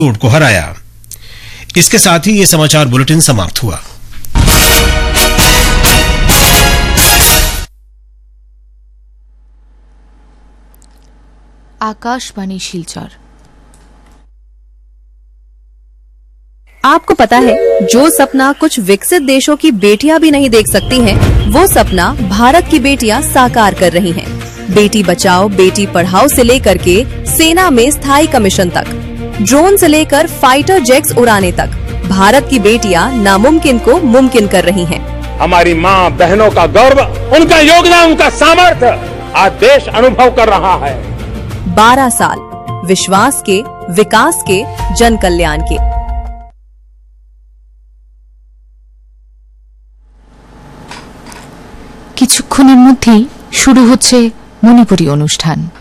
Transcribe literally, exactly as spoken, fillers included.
को हराया। इसके साथ ही ये समाचार बुलेटिन समाप्त हुआ। आकाशवाणी शिलचर। आपको पता है, जो सपना कुछ विकसित देशों की बेटियां भी नहीं देख सकती हैं, वो सपना भारत की बेटियां साकार कर रही हैं। बेटी बचाओ बेटी पढ़ाओ से लेकर के सेना में स्थायी कमीशन तक, ड्रोन से लेकर फाइटर जेट्स उड़ाने तक, भारत की बेटियां नामुमकिन को मुमकिन कर रही हैं। हमारी माँ बहनों का गौरव, उनका योगदान, उनका सामर्थ्य आज देश अनुभव कर रहा है। बारह साल विश्वास के, विकास के, जन कल्याण के। কিছুক্ষণের মধ্যেই শুরু হচ্ছে মণিপুরী অনুষ্ঠান।